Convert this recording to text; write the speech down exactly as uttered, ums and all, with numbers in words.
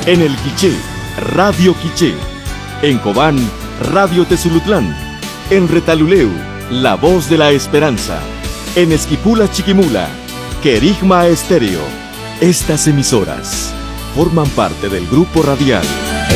En el Quiché, Radio Quiché. En Cobán, Radio Tezulutlán. En Retaluleu, La Voz de la Esperanza. En Esquipula Chiquimula, Querigma Estéreo. Estas emisoras forman parte del grupo radial